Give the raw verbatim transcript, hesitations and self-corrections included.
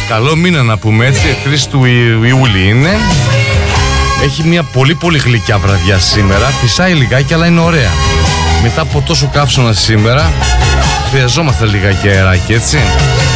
Καλό μήνα να πούμε έτσι, τρεις του Ιούλη είναι. Έχει μια πολύ πολύ γλυκιά βραδιά σήμερα. Φυσάει λιγάκι αλλά είναι ωραία. Μετά από τόσο καύσωνα σήμερα χρειαζόμαστε λιγάκι αεράκι, έτσι.